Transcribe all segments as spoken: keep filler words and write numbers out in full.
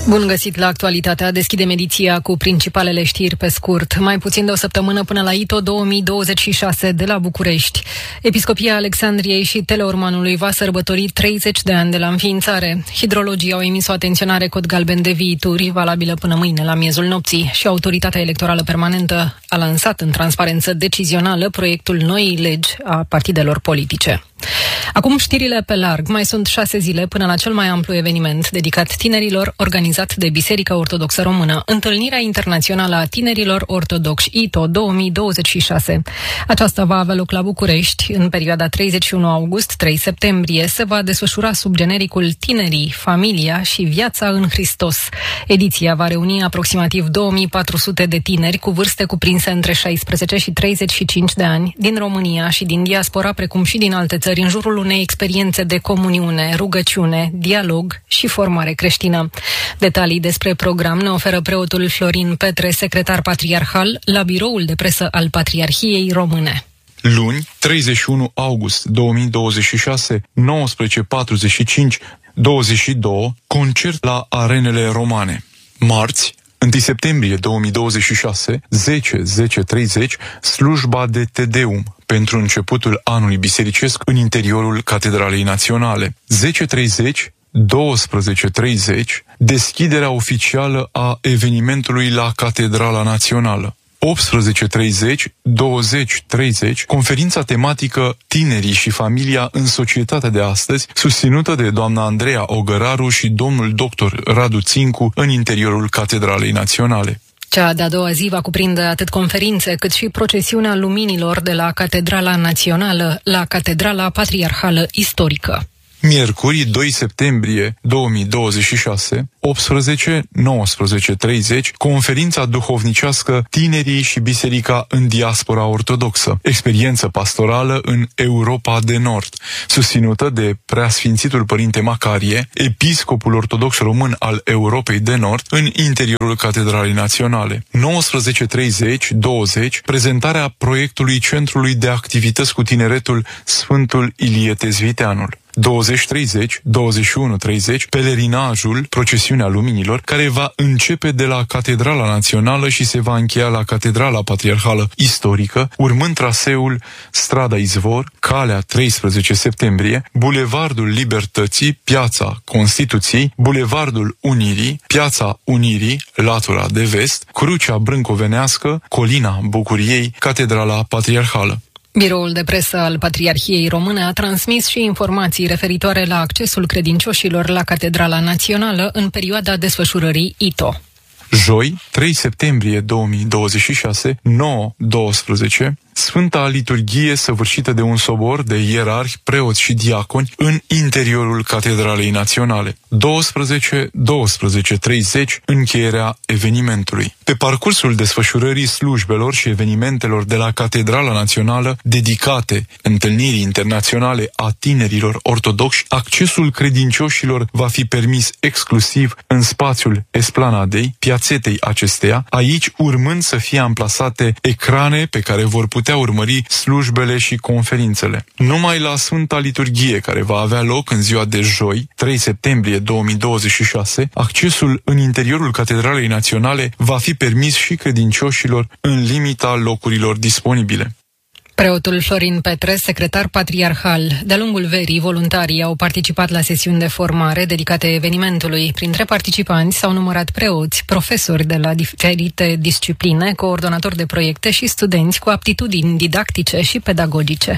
Bun găsit la Actualitatea. Deschidem ediția cu principalele știri pe scurt. Mai puțin de o săptămână până la I T O două mii douăzeci și șase de la București. Episcopia Alexandriei și Teleormanului va sărbători treizeci de ani de la înființare. Hidrologii au emis o atenționare cod galben de viituri, valabilă până mâine la miezul nopții, și Autoritatea Electorală Permanentă a lansat în transparență decizională proiectul noii legi a partidelor politice. Acum știrile pe larg. Mai sunt șase zile până la cel mai amplu eveniment dedicat tinerilor, organizat de Biserica Ortodoxă Română, Întâlnirea Internațională a Tinerilor Ortodoxi I T O două mii douăzeci și șase. Aceasta va avea loc la București în perioada treizeci și unu august - trei septembrie. Se va desfășura sub genericul Tinerii, Familia și Viața în Hristos. Ediția va reuni aproximativ două mii patru sute de tineri cu vârste cuprinse între șaisprezece și treizeci și cinci de ani din România și din diaspora, precum și din alte țări, în jurul unei experiențe de comuniune, rugăciune, dialog și formare creștină. Detalii despre program ne oferă preotul Florin Petre, secretar patriarhal, la biroul de presă al Patriarhiei Române. Luni, treizeci și unu august două mii douăzeci și șase, nouăsprezece patruzeci și cinci, douăzeci și doi, concert la Arenele Romane. Marți, întâi septembrie două mii douăzeci și șase, zece zece treizeci, slujba de Te Deum pentru începutul anului bisericesc în interiorul Catedralei Naționale. zece treizeci, douăsprezece treizeci, deschiderea oficială a evenimentului la Catedrala Națională. optsprezece treizeci, douăzeci treizeci, conferința tematică Tinerii și Familia în societatea de astăzi, susținută de doamna Andreea Ogăraru și domnul doctor Radu Țincu în interiorul Catedralei Naționale. Cea de-a doua zi va cuprinde atât conferințe cât și procesiunea luminilor de la Catedrala Națională la Catedrala Patriarhală Istorică. Miercuri, doi septembrie două mii douăzeci și șase, optsprezece nouăsprezece treizeci, conferința duhovnicească Tinerii și Biserica în diaspora ortodoxă, experiență pastorală în Europa de Nord, susținută de Preasfințitul Părinte Macarie, episcopul ortodox român al Europei de Nord, în interiorul Catedralei Naționale. nouăsprezece treizeci, douăzeci, prezentarea proiectului Centrului de Activități cu Tineretul Sfântul Ilie Tezviteanul. douăzeci treizeci, douăzeci și unu treizeci, pelerinajul, procesiunea luminilor, care va începe de la Catedrala Națională și se va încheia la Catedrala Patriarhală Istorică, urmând traseul Strada Izvor, calea treisprezece septembrie, Bulevardul Libertății, Piața Constituției, Bulevardul Unirii, Piața Unirii, latura de vest, Crucea Brâncovenească, Colina Bucuriei, Catedrala Patriarhală. Biroul de presă al Patriarhiei Române a transmis și informații referitoare la accesul credincioșilor la Catedrala Națională în perioada desfășurării I T O. Joi, trei septembrie două mii douăzeci și șase, nouă doisprezece, Sfânta Liturghie săvârșită de un sobor de ierarhi, preoți și diaconi în interiorul Catedralei Naționale. douăsprezece douăsprezece treizeci, încheierea evenimentului. Pe parcursul desfășurării slujbelor și evenimentelor de la Catedrala Națională dedicate întâlnirii internaționale a tinerilor ortodoxi, accesul credincioșilor va fi permis exclusiv în spațiul esplanadei, piațetei acesteia, aici urmând să fie amplasate ecrane pe care vor putea putea urmări slujbele și conferințele. Numai la Sfânta Liturghie, care va avea loc în ziua de joi, trei septembrie două mii douăzeci și șase, accesul în interiorul Catedralei Naționale va fi permis și credincioșilor în limita locurilor disponibile. Preotul Florin Petre, secretar patriarhal. De-a lungul verii, voluntarii au participat la sesiuni de formare dedicate evenimentului. Printre participanți s-au numărat preoți, profesori de la diferite discipline, coordonatori de proiecte și studenți cu aptitudini didactice și pedagogice.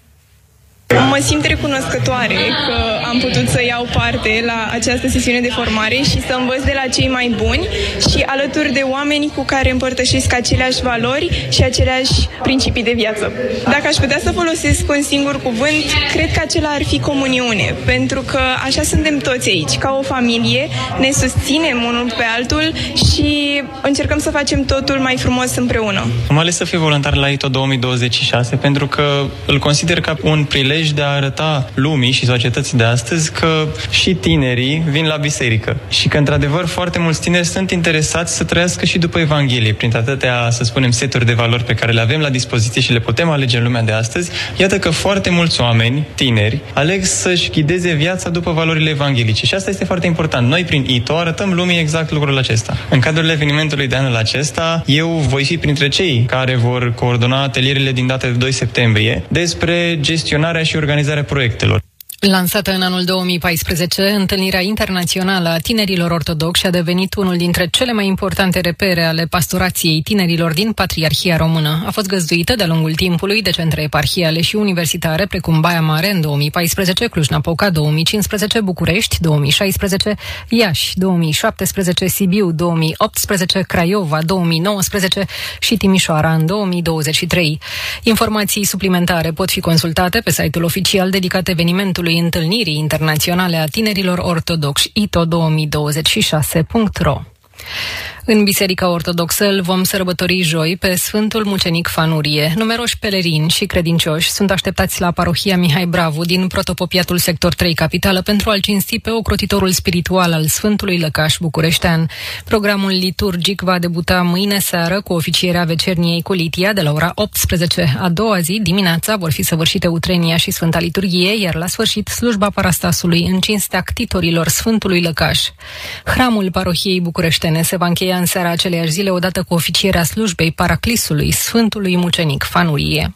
Mă simt recunoscătoare că am putut să iau parte la această sesiune de formare și să învăț de la cei mai buni și alături de oameni cu care împărtășesc aceleași valori și aceleași principii de viață. Dacă aș putea să folosesc un singur cuvânt, cred că acela ar fi comuniune, pentru că așa suntem toți aici, ca o familie, ne susținem unul pe altul și încercăm să facem totul mai frumos împreună. Am ales să fiu voluntar la I T O două mii douăzeci și șase pentru că îl consider ca un prilej prilej de a arăta lumii și societății de astăzi că și tinerii vin la biserică și că, într-adevăr, foarte mulți tineri sunt interesați să trăiască și după Evanghelie, prin atâtea, să spunem, seturi de valori pe care le avem la dispoziție și le putem alege în lumea de astăzi. Iată că foarte mulți oameni, tineri, aleg să-și ghideze viața după valorile evanghelice și asta este foarte important. Noi, prin I T O, arătăm lumii exact lucrul acesta. În cadrul evenimentului de anul acesta, eu voi fi printre cei care vor coordona atelierele din data de doi septembrie despre gestionarea și organizarea proiectelor. Lansată în anul două mii paisprezece, întâlnirea internațională a tinerilor ortodoxi a devenit unul dintre cele mai importante repere ale pastorației tinerilor din Patriarhia Română. A fost găzduită de-a lungul timpului de centre eparhiale și universitare, precum Baia Mare în două mii paisprezece, Cluj-Napoca două mii cincisprezece, București două mii șaisprezece, Iași două mii șaptesprezece, Sibiu două mii optsprezece, Craiova două mii nouăsprezece și Timișoara în două mii douăzeci și trei. Informații suplimentare pot fi consultate pe site-ul oficial dedicat evenimentului Întâlnirii Internaționale a Tinerilor Ortodoxi I T O două mii douăzeci și șase punct ro. În Biserica Ortodoxă îl vom sărbători joi pe Sfântul Mucenic Fanurie. Numeroși pelerini și credincioși sunt așteptați la parohia Mihai Bravu din Protopopiatul Sector trei Capitală pentru a-l cinsti pe ocrotitorul spiritual al Sfântului Lăcaș bucureștean. Programul liturgic va debuta mâine seară cu oficierea vecerniei cu Litia de la ora optsprezece. A doua zi, dimineața, vor fi săvârșite utrenia și Sfânta Liturghie, iar la sfârșit slujba parastasului în cinstea ctitorilor Sfântului Lăcaș. Hramul parohiei bucureștene se va încheia în seara aceleiași zile odată cu oficierea slujbei Paraclisului Sfântului Mucenic Fanurie.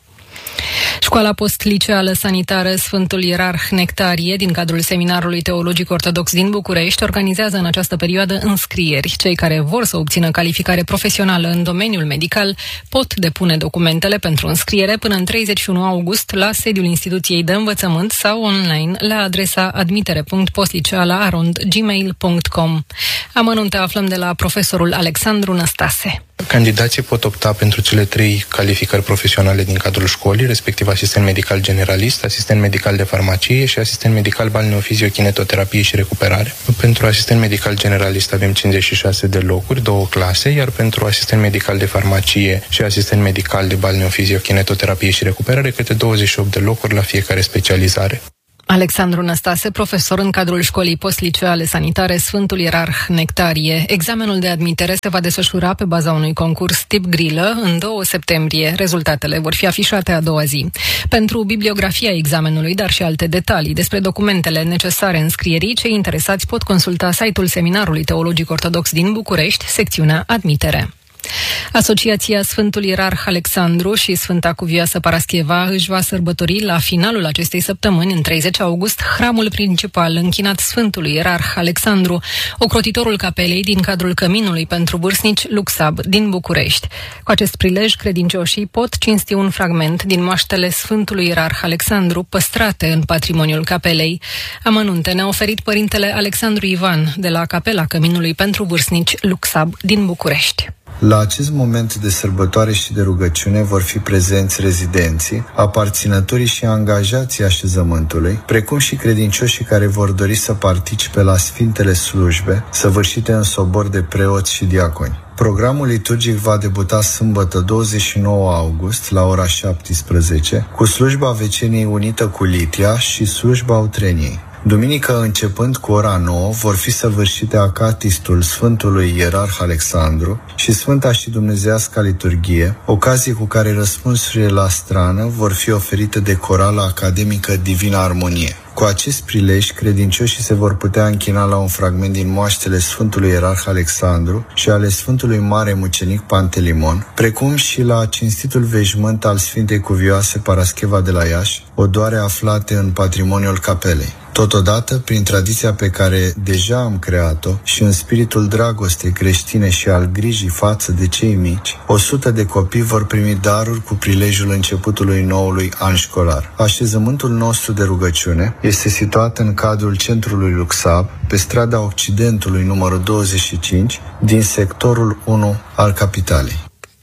Școala post-liceală sanitară Sfântul Ierarh Nectarie din cadrul Seminarului Teologic Ortodox din București organizează în această perioadă înscrieri. Cei care vor să obțină calificare profesională în domeniul medical pot depune documentele pentru înscriere până în treizeci și unu august la sediul instituției de învățământ sau online la adresa admitere punct postliceala arond gmail punct com. Amănunte aflăm de la profesorul Alexandru Năstase. Candidații pot opta pentru cele trei calificări profesionale din cadrul școlii, respectiv asistent medical generalist, asistent medical de farmacie și asistent medical balneofiziokinetoterapie și recuperare. Pentru asistent medical generalist avem cincizeci și șase de locuri, două clase, iar pentru asistent medical de farmacie și asistent medical de balneofiziokinetoterapie și recuperare câte douăzeci și opt de locuri la fiecare specializare. Alexandru Năstase, profesor în cadrul școlii post-liceale sanitare Sfântul Ierarh Nectarie. Examenul de admitere se va desfășura pe baza unui concurs tip grilă în doi septembrie. Rezultatele vor fi afișate a doua zi. Pentru bibliografia examenului, dar și alte detalii despre documentele necesare înscrierii, cei interesați pot consulta site-ul Seminarului Teologic Ortodox din București, secțiunea Admitere. Asociația Sfântul Ierarh Alexandru și Sfânta Cuvioasă Parascheva își va sărbători la finalul acestei săptămâni, în treizeci august, hramul principal închinat Sfântului Ierarh Alexandru, ocrotitorul capelei din cadrul Căminului pentru vârstnici Luxab din București. Cu acest prilej, credincioșii pot cinsti un fragment din moaștele Sfântului Ierarh Alexandru păstrate în patrimoniul capelei. Amănunte ne-a oferit părintele Alexandru Ivan de la Capela Căminului pentru vârstnici Luxab din București. La acest moment de sărbătoare și de rugăciune vor fi prezenți rezidenții, aparținătorii și angajații așezământului, precum și credincioșii care vor dori să participe la sfintele slujbe, săvârșite în sobor de preoți și diaconi. Programul liturgic va debuta sâmbătă douăzeci și nouă august la ora șaptesprezece cu slujba Veceniei unită cu Litia și slujba Utreniei. Duminică, începând cu ora nouă, vor fi săvârșite acatistul Sfântului Ierarh Alexandru și Sfânta și Dumnezeiasca Liturghie, ocazie cu care răspunsurile la strană vor fi oferite de Corala Academică Divina Armonie. Cu acest prilej, credincioșii se vor putea închina la un fragment din moaștele Sfântului Ierarh Alexandru și ale Sfântului Mare Mucenic Pantelimon, precum și la cinstitul veșmânt al Sfintei Cuvioase Parascheva de la Iași, odoare aflate în patrimoniul capelei. Totodată, prin tradiția pe care deja am creat-o și în spiritul dragostei creștine și al grijii față de cei mici, o sută de copii vor primi daruri cu prilejul începutului noului an școlar. Așezământul nostru de rugăciune este situat în cadrul centrului Luxab, pe strada Occidentului numărul douăzeci și cinci, din sectorul unu al capitalei.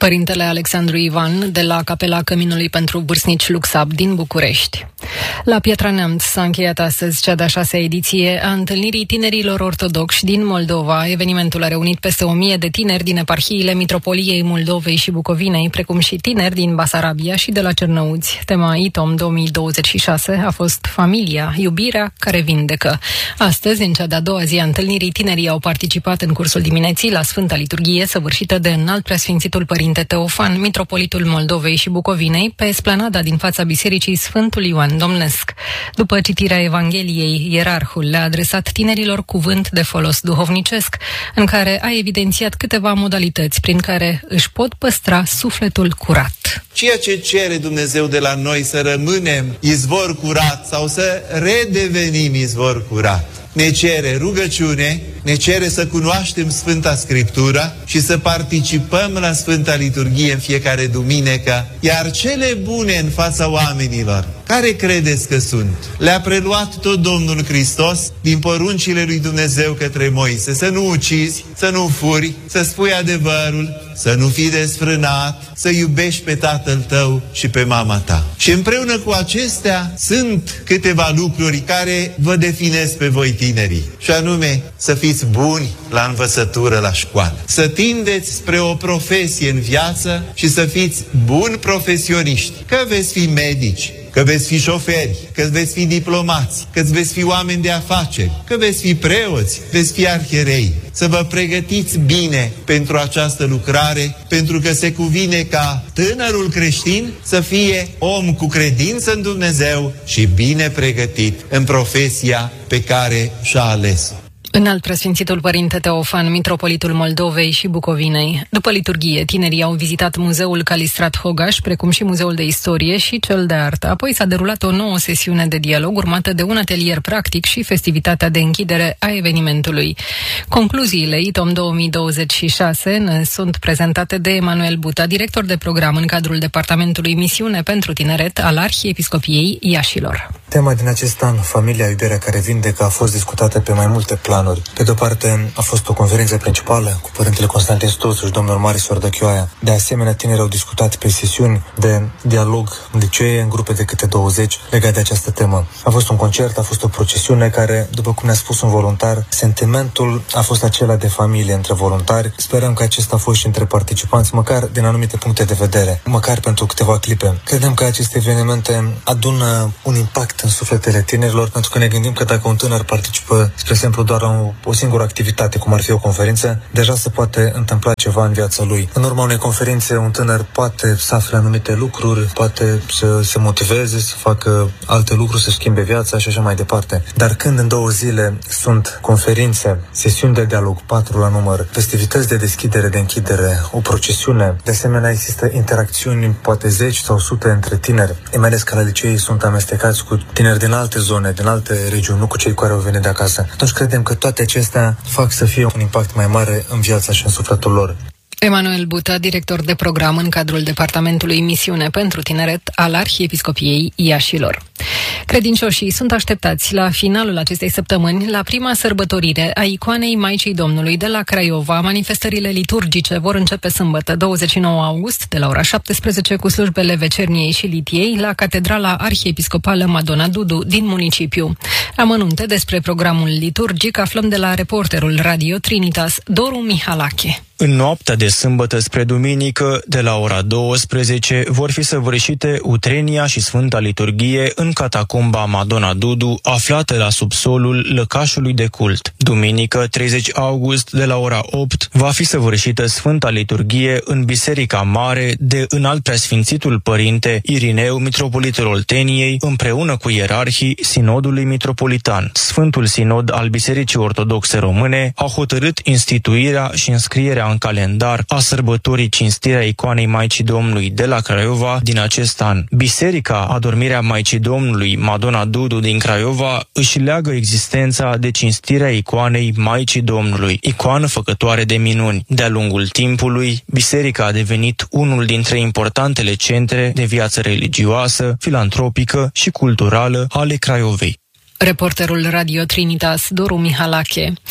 Părintele Alexandru Ivan de la Capela Căminului pentru Vârstnici Luxab din București. La Piatra Neamț s-a încheiat astăzi cea de-a șasea ediție a întâlnirii tinerilor ortodoxi din Moldova. Evenimentul a reunit peste o mie de tineri din eparhiile Mitropoliei Moldovei și Bucovinei, precum și tineri din Basarabia și de la Cernăuți. Tema I T O M două mii douăzeci și șase a fost Familia, iubirea care vindecă. Astăzi, în cea de-a doua zi a întâlnirii, tinerii au participat în cursul dimineții la Sfânta Liturghie săvârșită de Înalt Preasfințitul Părinte Teofan, Mitropolitul Moldovei și Bucovinei, pe esplanada din fața Bisericii Sfântul Ioan Domnesc. După citirea Evangheliei, ierarhul le-a adresat tinerilor cuvânt de folos duhovnicesc, în care a evidențiat câteva modalități prin care își pot păstra sufletul curat. Ceea ce cere Dumnezeu de la noi să rămânem izvor curat sau să redevenim izvor curat, ne cere rugăciune, ne cere să cunoaștem Sfânta Scriptură și să participăm la Sfânta Liturghie în fiecare duminică, iar cele bune în fața oamenilor, care credeți că sunt? Le-a preluat tot Domnul Hristos din poruncile lui Dumnezeu către Moise: să nu ucizi, să nu furi, să spui adevărul, să nu fii desfrânat, să iubești pe tatăl tău și pe mama ta. Și împreună cu acestea sunt câteva lucruri care vă definesc pe voi tinerii, și anume să fiți buni la învățătură la școală, să tindeți spre o profesie în viață și să fiți buni profesioniști, că veți fi medici, că veți fi șoferi, că veți fi diplomați, că veți fi oameni de afaceri, că veți fi preoți, veți fi arhierei. Să vă pregătiți bine pentru această lucrare, pentru că se cuvine ca tânărul creștin să fie om cu credință în Dumnezeu și bine pregătit în profesia pe care și-a ales-o. Înalt Preasfințitul Părinte Teofan, Mitropolitul Moldovei și Bucovinei. După liturghie, tinerii au vizitat Muzeul Calistrat Hogaș, precum și Muzeul de Istorie și cel de Artă. Apoi s-a derulat o nouă sesiune de dialog, urmată de un atelier practic și festivitatea de închidere a evenimentului. Concluziile I T O M două mii douăzeci și șase ne sunt prezentate de Emanuel Buta, director de program în cadrul Departamentului Misiune pentru Tineret al Arhiepiscopiei Iașilor. Tema din acest an, Familia, iubirea care vindecă, a fost discutată pe mai multe planuri. Pe de-o parte, a fost o conferință principală cu Părintele Constantin Stosu și domnul Marius Ordăchioaia. De asemenea, tinerii au discutat pe sesiuni de dialog în licee, în grupe de câte douăzeci, legate de această temă. A fost un concert, a fost o procesiune care, după cum ne-a spus un voluntar, sentimentul a fost acela de familie între voluntari. Sperăm că acesta a fost și între participanți, măcar din anumite puncte de vedere, măcar pentru câteva clipe. Credem că aceste evenimente adună un impact în sufletele tinerilor, pentru că ne gândim că dacă un tânăr participă, spre exemplu, doar la o, o singură activitate, cum ar fi o conferință, deja se poate întâmpla ceva în viața lui. În urma unei conferințe, un tânăr poate să afle anumite lucruri, poate să se motiveze, să facă alte lucruri, să schimbe viața și așa mai departe. Dar când în două zile sunt conferințe, sesiuni de dialog, patru la număr, festivități de deschidere, de închidere, o procesiune, de asemenea există interacțiuni, poate zeci sau sute între tineri, mai ales că la licei sunt amestecați cu tineri din alte zone, din alte regiuni, nu cu cei care au venit de acasă. Atunci credem că toate acestea fac să fie un impact mai mare în viața și în sufletul lor. Emanuel Buta, director de program în cadrul Departamentului Misiune pentru Tineret al Arhiepiscopiei Iașilor. Credincioșii sunt așteptați la finalul acestei săptămâni la prima sărbătorire a icoanei Maicii Domnului de la Craiova. Manifestările liturgice vor începe sâmbătă, douăzeci și nouă august, de la ora șaptesprezece, cu slujbele vecerniei și litiei la Catedrala Arhiepiscopală Madonna Dudu din municipiu. Amănunte despre programul liturgic aflăm de la reporterul Radio Trinitas, Doru Mihalache. În noaptea de sâmbătă spre duminică, de la ora douăsprezece, vor fi săvârșite utrenia și Sfânta Liturghie în catacomba Madonna Dudu, aflată la subsolul lăcașului de cult. Duminică, treizeci august, de la ora opt, va fi săvârșită Sfânta Liturghie în Biserica Mare de Înalt Preasfințitul Părinte Irineu, Mitropolitul Olteniei, împreună cu ierarhii Sinodului Mitropolitan. Sfântul Sinod al Bisericii Ortodoxe Române a hotărât instituirea și înscrierea în calendar a sărbătorii cinstirea icoanei Maicii Domnului de la Craiova din acest an. Biserica Adormirea Maicii Domnului Madonna Dudu din Craiova își leagă existența de cinstirea icoanei Maicii Domnului, icoană făcătoare de minuni. De-a lungul timpului, biserica a devenit unul dintre importantele centre de viață religioasă, filantropică și culturală ale Craiovei. Reporterul Radio Trinitas, Doru Mihalache.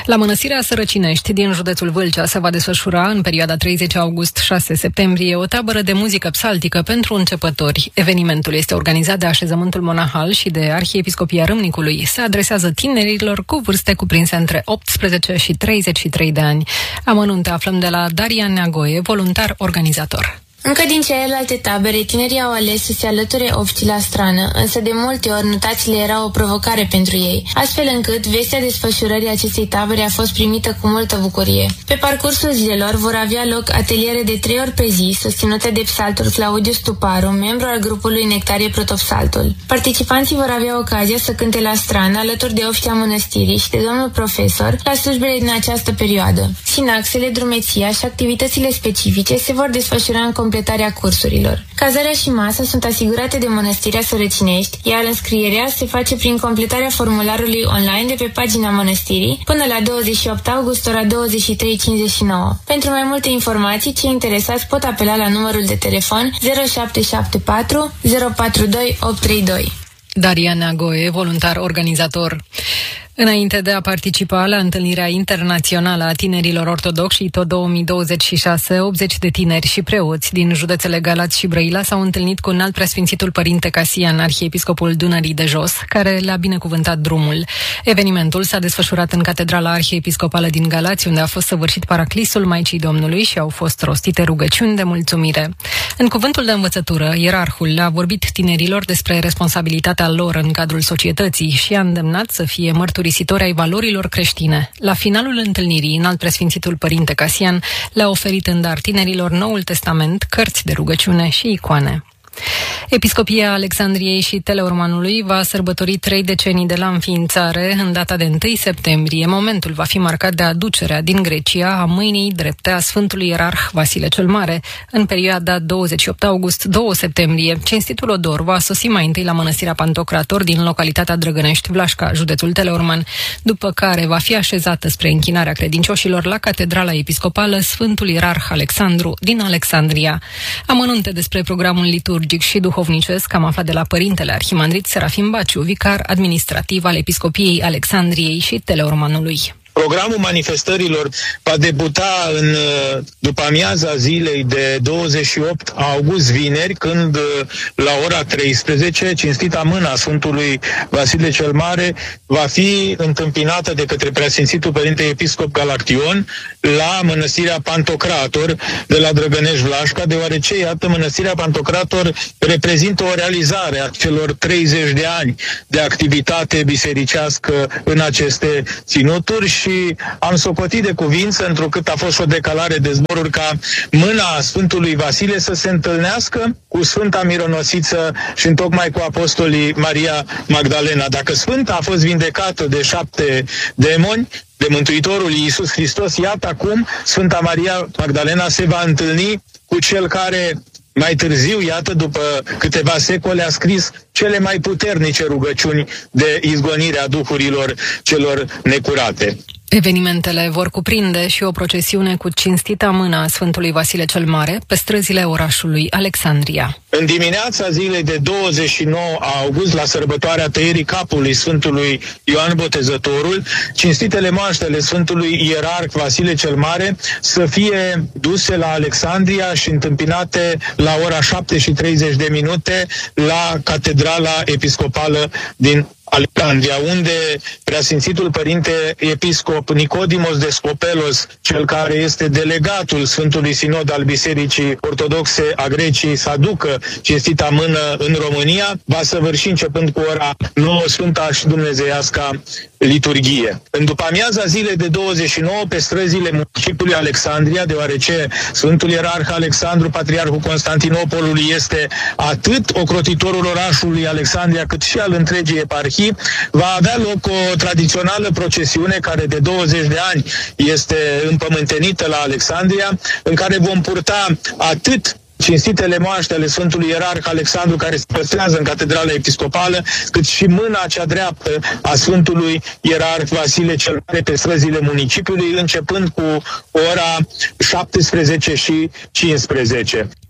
La Mănăstirea Sărăcinești din județul Vâlcea se va desfășura în perioada treizeci august șase septembrie o tabără de muzică psaltică pentru începători. Evenimentul este organizat de Așezământul Monahal și de Arhiepiscopia Râmnicului. Se adresează tinerilor cu vârste cuprinse între optsprezece și treizeci și trei de ani. Amănunte aflăm de la Darian Neagoe, voluntar organizator. Încă din celelalte tabere, tinerii au ales să se alăture obștii la strană, însă de multe ori notațiile erau o provocare pentru ei, astfel încât vestea desfășurării acestei tabere a fost primită cu multă bucurie. Pe parcursul zilelor vor avea loc ateliere de trei ori pe zi, susținute de psaltul Claudiu Stuparu, membru al grupului Nectarie Protopsaltul. Participanții vor avea ocazia să cânte la strană alături de obștia mănăstirii și de domnul profesor la slujbele din această perioadă. Sinaxele, drumeția și activitățile specifice se vor desfășura în completarea cursurilor. Cazarea și masa sunt asigurate de Mănăstirea Sărăcinești, iar înscrierea se face prin completarea formularului online de pe pagina mănăstirii până la douăzeci și opt august, ora douăzeci și trei cincizeci și nouă. Pentru mai multe informații, cei interesați pot apela la numărul de telefon zero șapte șapte patru zero patru doi opt trei doi. Darian Neagoe, voluntar organizator. Înainte de a participa la întâlnirea internațională a tinerilor ortodoxi I T O două mii douăzeci și șase, optzeci de tineri și preoți din județele Galați și Brăila s-au întâlnit cu înalt preasfințitul părinte Casian, arhiepiscopul Dunării de Jos, care le-a binecuvântat drumul. Evenimentul s-a desfășurat în Catedrala Arhiepiscopală din Galați, unde a fost săvârșit paraclisul Maicii Domnului și au fost rostite rugăciuni de mulțumire. În cuvântul de învățătură, ierarhul le-a vorbit tinerilor despre responsabilitatea lor în cadrul societății și a îndemnat să fie mărturi ai valorilor creștine. La finalul întâlnirii, înalt preasfințitul părinte Casian le-a oferit în dar tinerilor Noul Testament, cărți de rugăciune și icoane. Episcopia Alexandriei și Teleormanului va sărbători trei decenii de la înființare în data de întâi septembrie. Momentul va fi marcat de aducerea din Grecia a mâinii drepte a Sfântului Ierarh Vasile cel Mare. În perioada douăzeci și opt august - doi septembrie, cinstitul Odor va sosi mai întâi la Mănăstirea Pantocrator din localitatea Drăgănești, Vlașca, județul Teleorman, după care va fi așezată spre închinarea credincioșilor la Catedrala Episcopală Sfântul Ierarh Alexandru din Alexandria. Amănunte despre programul liturgic și duhovnicesc am aflat de la părintele arhimandrit Serafim Baciu, vicar administrativ al Episcopiei Alexandriei și Teleormanului. Programul manifestărilor va debuta în după amiaza zilei de douăzeci și opt august, vineri, când la ora treisprezece, cinstita mâna Sfântului Vasile cel Mare va fi întâmpinată de către Preasfințitul Părinte Episcop Galaction la Mănăstirea Pantocrator de la Drăgănești, Vlașca, deoarece, iată, Mănăstirea Pantocrator reprezintă o realizare a celor treizeci de ani de activitate bisericească în aceste ținuturi și am socotit de cuvință, întrucât a fost o decalare de zboruri, ca mâna Sfântului Vasile să se întâlnească cu Sfânta Mironosiță și întocmai cu apostolii Maria Magdalena. Dacă Sfânta a fost vindecată de șapte demoni, de Mântuitorul Iisus Hristos, iată acum Sfânta Maria Magdalena se va întâlni cu cel care mai târziu, iată, după câteva secole, a scris cele mai puternice rugăciuni de izgonire a duhurilor celor necurate. Evenimentele vor cuprinde și o procesiune cu cinstita mână a Sfântului Vasile cel Mare pe străzile orașului Alexandria. În dimineața zilei de douăzeci și nouă august, la sărbătoarea tăierii capului Sfântului Ioan Botezătorul, cinstitele moaștele Sfântului Ierarh Vasile cel Mare să fie duse la Alexandria și întâmpinate la ora șapte și treizeci de minute la Catedrala Episcopală din Alexandria, unde Preasfințitul Părinte Episcop Nicodimos de Scopelos, cel care este delegatul Sfântului Sinod al Bisericii Ortodoxe a Greciei, să aducă cinstita mână în România, va săvârși începând cu ora nouă Sfânta și Dumnezeiasca liturghie. În după-amiaza zilei de douăzeci și nouă, pe străzile municipiului Alexandria, deoarece Sfântul Ierarh Alexandru, Patriarhul Constantinopolului, este atât ocrotitorul orașului Alexandria, cât și al întregii eparhii, va avea loc o tradițională procesiune care de douăzeci de ani este împământenită la Alexandria, în care vom purta atât cinstitele moaște ale Sfântului Ierarh Alexandru, care se păstrează în Catedrala Episcopală, cât și mâna cea dreaptă a Sfântului Ierarh Vasile cel Mare pe străzile municipiului, începând cu ora șaptesprezece și cincisprezece.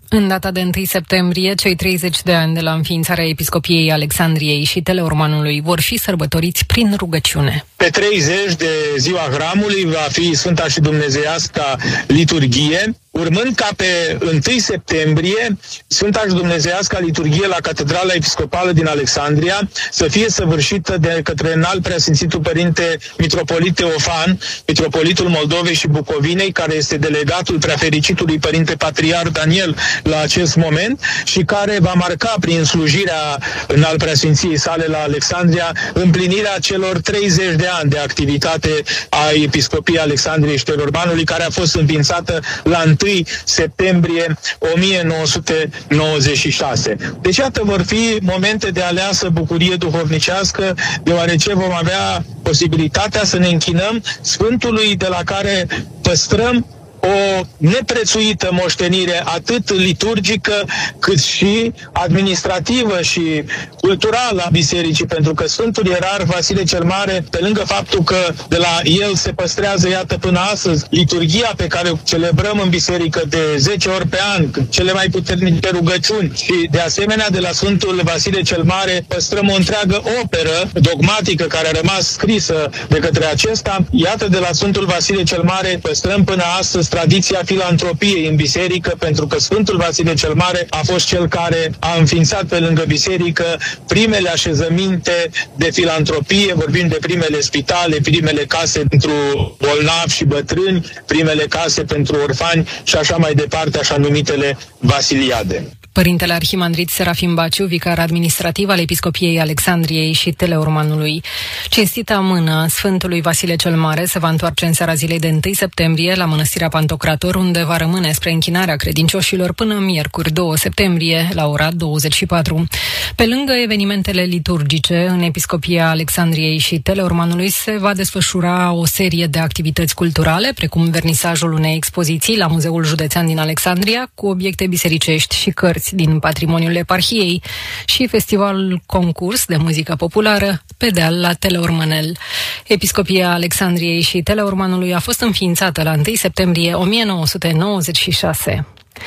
În data de întâi septembrie, cei treizeci de ani de la înființarea Episcopiei Alexandriei și Teleormanului vor fi sărbătoriți prin rugăciune. Pe treizeci de ziua Hramului va fi Sfânta și Dumnezeiasca liturghie, urmând ca pe întâi septembrie Sfânta și Dumnezeiasca liturghie la Catedrala Episcopală din Alexandria să fie săvârșită de către Înalt Preasfințitul Părinte Mitropolit Teofan, Mitropolitul Moldovei și Bucovinei, care este delegatul Preafericitului Părinte Patriarh Daniel la acest moment și care va marca prin slujirea Înalt Preasfinției sale la Alexandria împlinirea celor treizeci de ani de activitate a Episcopiei Alexandriei și Teleormanului, care a fost înființată la întâi septembrie o mie nouă sute nouăzeci și șase. Deci, iată, vor fi momente de aleasă bucurie duhovnicească, deoarece vom avea posibilitatea să ne închinăm Sfântului de la care păstrăm o neprețuită moștenire atât liturgică cât și administrativă și culturală a bisericii, pentru că Sfântul Ierarh Vasile cel Mare, pe lângă faptul că de la el se păstrează, iată, până astăzi liturghia pe care o celebrăm în biserică de zece ori pe an, cele mai puternice rugăciuni, și de asemenea de la Sfântul Vasile cel Mare păstrăm o întreagă operă dogmatică care a rămas scrisă de către acesta, iată, de la Sfântul Vasile cel Mare păstrăm până astăzi tradiția filantropiei în biserică, pentru că Sfântul Vasile cel Mare a fost cel care a înființat pe lângă biserică primele așezăminte de filantropie, vorbim de primele spitale, primele case pentru bolnavi și bătrâni, primele case pentru orfani și așa mai departe, așa numitele vasiliade. Părintele Arhimandrit Serafim Baciu, vicar administrativ al Episcopiei Alexandriei și Teleormanului. Cinstita mână Sfântului Vasile cel Mare se va întoarce în seara zilei de întâi septembrie la Mănăstirea Pantocrator, unde va rămâne spre închinarea credincioșilor până miercuri doi septembrie la ora douăzeci și patru. Pe lângă evenimentele liturgice, în Episcopia Alexandriei și Teleormanului se va desfășura o serie de activități culturale, precum vernisajul unei expoziții la Muzeul Județean din Alexandria, cu obiecte bisericești și cărți din patrimoniul eparhiei, și festivalul concurs de muzică populară pe deal la Teleormanel. Episcopia Alexandriei și Teleormanului a fost înființată la întâi septembrie o mie nouă sute nouăzeci și șase.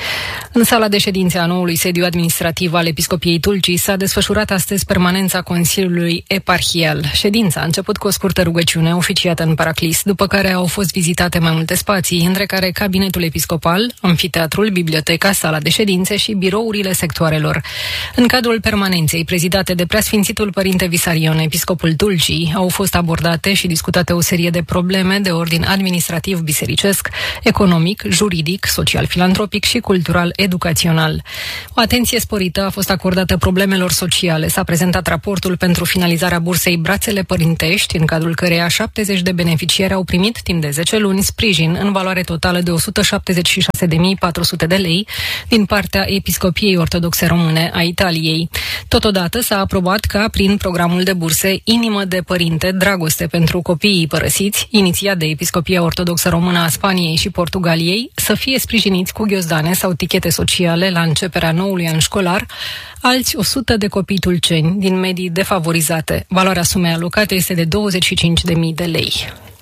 În sala de ședințe a noului sediu administrativ al Episcopiei Tulcii s-a desfășurat astăzi permanența Consiliului Eparhial. Ședința a început cu o scurtă rugăciune oficiată în Paraclis, după care au fost vizitate mai multe spații, între care cabinetul episcopal, amfiteatrul, biblioteca, sala de ședințe și birourile sectoarelor. În cadrul permanenței prezidate de Preasfințitul Părinte Visarion, episcopul Tulcii, au fost abordate și discutate o serie de probleme de ordin administrativ bisericesc, economic, juridic, social-filantropic și cultural educațional. O atenție sporită a fost acordată problemelor sociale. S-a prezentat raportul pentru finalizarea bursei Brațele Părintești, în cadrul căreia șaptezeci de beneficiari au primit timp de zece luni sprijin în valoare totală de o sută șaptezeci și șase de mii patru sute de lei din partea Episcopiei Ortodoxe Române a Italiei. Totodată s-a aprobat ca prin programul de burse Inimă de Părinte, Dragoste pentru copiii părăsiți, inițiat de Episcopia Ortodoxă Română a Spaniei și Portugaliei, să fie sprijiniți cu ghiozdane sau tichete sociale la începerea noului an școlar alți o sută de copii tulceni din medii defavorizate. Valoarea sumei alocate este de douăzeci și cinci de mii de lei.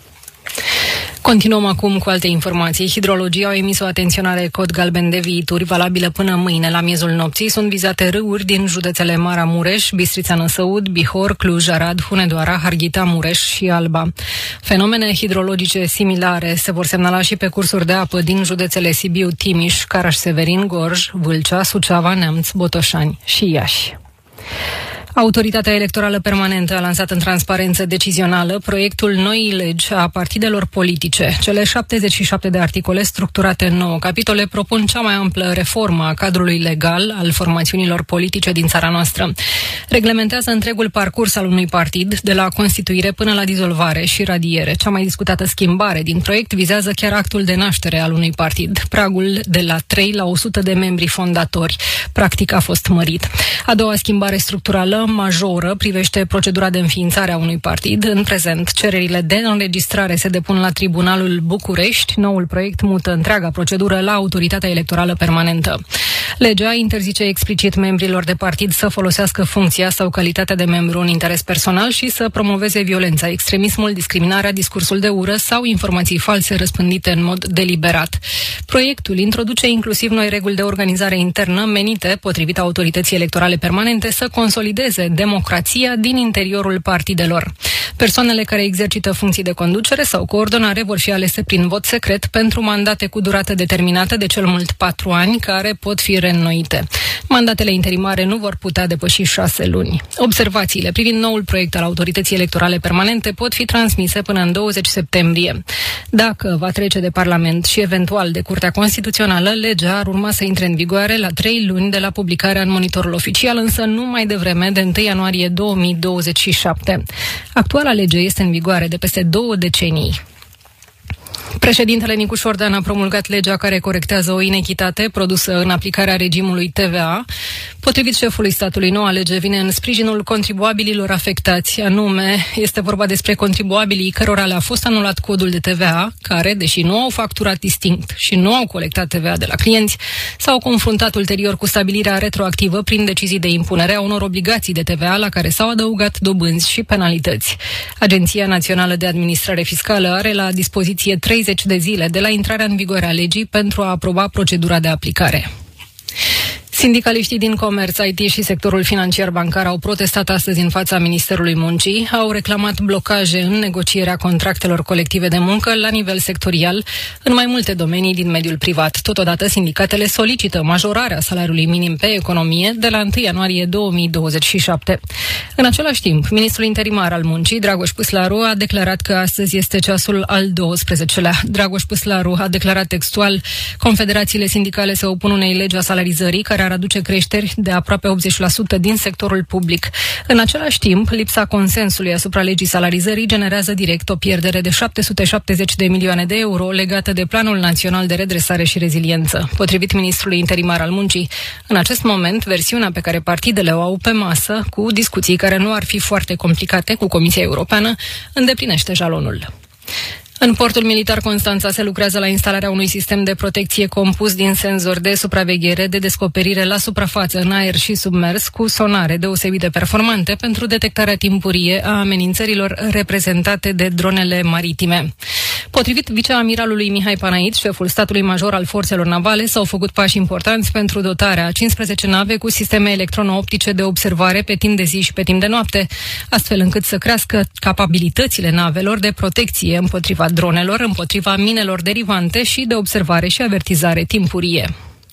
Continuăm acum cu alte informații. Hidrologii au emis o atenționare cod galben de viituri valabilă până mâine la miezul nopții. Sunt vizate râuri din județele Maramureș, Bistrița Năsăud, Bihor, Cluj, Arad, Hunedoara, Harghita, Mureș și Alba. Fenomene hidrologice similare se vor semnala și pe cursuri de apă din județele Sibiu, Timiș, Caraș-Severin, Gorj, Vâlcea, Suceava, Neamț, Botoșani și Iași. Autoritatea Electorală Permanentă a lansat în transparență decizională proiectul noii legi a partidelor politice. Cele șaptezeci și șapte de articole structurate în nouă capitole propun cea mai amplă reformă a cadrului legal al formațiunilor politice din țara noastră. Reglementează întregul parcurs al unui partid, de la constituire până la dizolvare și radiere. Cea mai discutată schimbare din proiect vizează chiar actul de naștere al unui partid. Pragul de la trei la o sută de membri fondatori practic a fost mărit. A doua schimbare structurală majoră privește procedura de înființare a unui partid. În prezent, cererile de înregistrare se depun la Tribunalul București. Noul proiect mută întreaga procedură la Autoritatea Electorală Permanentă. Legea interzice explicit membrilor de partid să folosească funcția sau calitatea de membru în interes personal și să promoveze violența, extremismul, discriminarea, discursul de ură sau informații false răspândite în mod deliberat. Proiectul introduce inclusiv noi reguli de organizare internă menite, potrivit autorității electorale permanente, să consolideze democrația din interiorul partidelor. Persoanele care exercită funcții de conducere sau coordonare vor fi alese prin vot secret pentru mandate cu durată determinată de cel mult patru ani, care pot fi reînnoite. Mandatele interimare nu vor putea depăși șase luni. Observațiile privind noul proiect al autorității electorale permanente pot fi transmise până în douăzeci septembrie. Dacă va trece de Parlament și eventual de Curtea Constituțională, legea ar urma să intre în vigoare la trei luni de la publicarea în Monitorul Oficial, însă nu mai devreme de întâi ianuarie două mii douăzeci și șapte. Actuala lege este în vigoare de peste două decenii. Președintele Nicu Șordan a promulgat legea care corectează o inechitate produsă în aplicarea regimului T V A. Potrivit șefului statului, noua lege vine în sprijinul contribuabililor afectați, anume este vorba despre contribuabilii cărora le-a fost anulat codul de T V A, care, deși nu au facturat distinct și nu au colectat T V A de la clienți, s-au confruntat ulterior cu stabilirea retroactivă prin decizii de impunere a unor obligații de T V A la care s-au adăugat dobânzi și penalități. Agenția Națională de Administrare Fiscală are la dispoziție treizeci de zile de la intrarea în vigoare a legii pentru a aproba procedura de aplicare. Sindicaliștii din comerț, I T și sectorul financiar bancar au protestat astăzi în fața Ministerului Muncii, au reclamat blocaje în negocierea contractelor colective de muncă la nivel sectorial în mai multe domenii din mediul privat. Totodată, sindicatele solicită majorarea salariului minim pe economie de la întâi ianuarie două mii douăzeci și șapte. În același timp, ministrul interimar al Muncii, Dragoș Păslaru, a declarat că astăzi este ceasul al douăsprezecelea. Dragoș Păslaru a declarat textual: confederațiile sindicale se opun unei legi a salarizării care ar aduce creșteri de aproape optzeci la sută din sectorul public. În același timp, lipsa consensului asupra legii salarizării generează direct o pierdere de șapte sute șaptezeci de milioane de euro legată de Planul Național de Redresare și Reziliență. Potrivit ministrului interimar al Muncii, în acest moment, versiunea pe care partidele o au pe masă, cu discuții care nu ar fi foarte complicate cu Comisia Europeană, îndeplinește jalonul. În portul militar Constanța se lucrează la instalarea unui sistem de protecție compus din senzori de supraveghere, de descoperire la suprafață, în aer și submers, cu sonare deosebit de performante pentru detectarea timpurie a amenințărilor reprezentate de dronele maritime. Potrivit viceamiralului Mihai Panait, șeful statului major al forțelor navale, s-au făcut pași importanți pentru dotarea a cincisprezece nave cu sisteme electrono-optice de observare pe timp de zi și pe timp de noapte, astfel încât să crească capabilitățile navelor de protecție împotriva dronelor, împotriva minelor derivante și de observare și avertizare timpurie.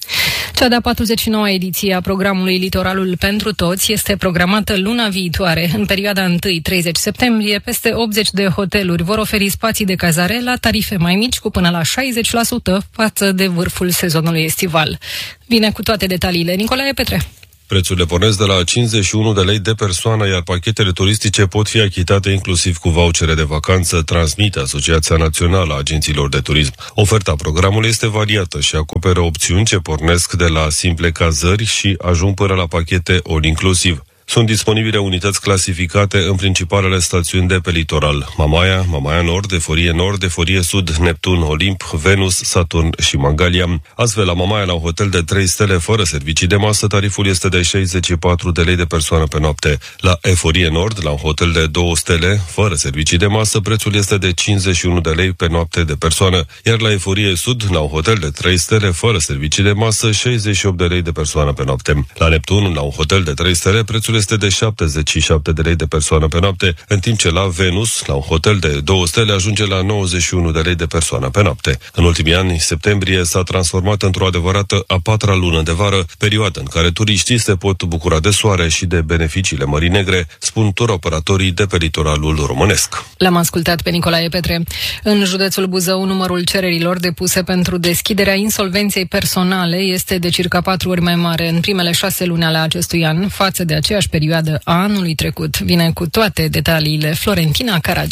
Cea de-a patruzeci și noua ediție a programului Litoralul pentru Toți este programată luna viitoare. În perioada întâi treizeci septembrie, peste optzeci de hoteluri vor oferi spații de cazare la tarife mai mici, cu până la șaizeci la sută față de vârful sezonului estival. Vine cu toate detaliile Nicolae Petre. Prețurile pornesc de la cincizeci și unu de lei de persoană, iar pachetele turistice pot fi achitate inclusiv cu vouchere de vacanță, transmite Asociația Națională a Agențiilor de Turism. Oferta programului este variată și acoperă opțiuni ce pornesc de la simple cazări și ajung până la pachete all-inclusiv. Sunt disponibile unități clasificate în principalele stațiuni de pe litoral: Mamaia, Mamaia Nord, Eforie Nord, Eforie Sud, Neptun, Olimp, Venus, Saturn și Mangalia. Astfel, la Mamaia, la un hotel de trei stele fără servicii de masă, tariful este de șaizeci și patru de lei de persoană pe noapte. La Eforie Nord, la un hotel de două stele fără servicii de masă, prețul este de cincizeci și unu de lei pe noapte de persoană, iar la Eforie Sud, la un hotel de trei stele fără servicii de masă, șaizeci și opt de lei de persoană pe noapte. La Neptun, la un hotel de trei stele, prețul este de șaptezeci și șapte de lei de persoană pe noapte, în timp ce la Venus, la un hotel de două stele, ajunge la nouăzeci și unu de lei de persoană pe noapte. În ultimii ani, septembrie s-a transformat într-o adevărată a patra lună de vară, perioadă în care turiștii se pot bucura de soare și de beneficiile Mării Negre, spun turoperatorii de pe litoralul românesc. L-am ascultat pe Nicolae Petre. În județul Buzău, numărul cererilor depuse pentru deschiderea insolvenței personale este de circa patru ori mai mare în primele șase luni ale acestui an față de aceeași perioadă a anului trecut. Vine cu toate detaliile Florentina Caragea.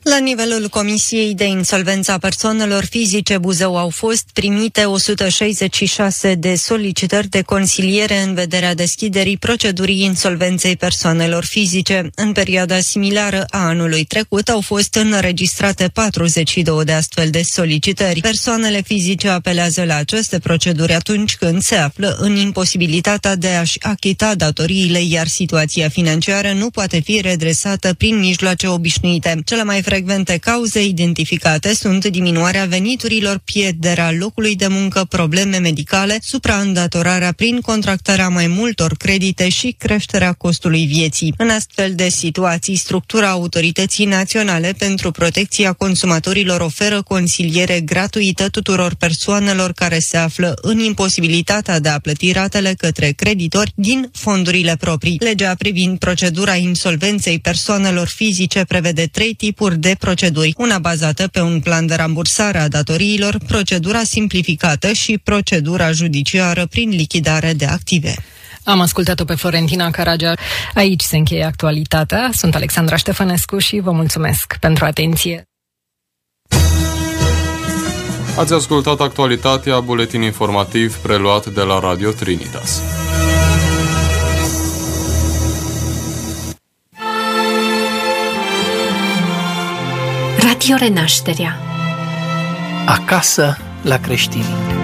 La nivelul Comisiei de Insolvență a Persoanelor Fizice Buzău au fost primite o sută șaizeci și șase de solicitări de consiliere în vederea deschiderii procedurii insolvenței persoanelor fizice. În perioada similară a anului trecut au fost înregistrate patruzeci și două de astfel de solicitări. Persoanele fizice apelează la aceste proceduri atunci când se află în imposibilitatea de a-și achita datoriile, iar situația financiară nu poate fi redresată prin mijloace obișnuite. Cele mai frecvente cauze identificate sunt diminuarea veniturilor, pierderea locului de muncă, probleme medicale, supraîndatorarea prin contractarea mai multor credite și creșterea costului vieții. În astfel de situații, structura Autorității Naționale pentru Protecția Consumatorilor oferă consiliere gratuită tuturor persoanelor care se află în imposibilitatea de a plăti ratele către creditori din fondurile proprii. Legea privind procedura insolvenței persoanelor fizice prevede trei tipuri de proceduri, una bazată pe un plan de rambursare a datoriilor, procedura simplificată și procedura judiciară prin lichidare de active. Am ascultat-o pe Florentina Caragea. Aici se încheie actualitatea. Sunt Alexandra Ștefănescu și vă mulțumesc pentru atenție. Ați ascultat actualitatea, buletin informativ preluat de la Radio Trinitas. Radio Renașterea. Acasă la creștini.